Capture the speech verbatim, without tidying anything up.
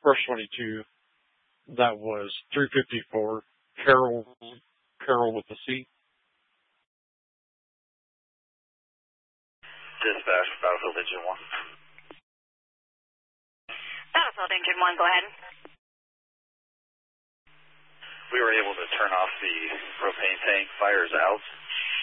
Brush twenty-two. That was three fifty-four. Carol, Carol with the C. Dispatch, Battlefield Engine one. Battlefield Engine one, go ahead. We were able to turn off the propane tank. Fire is out.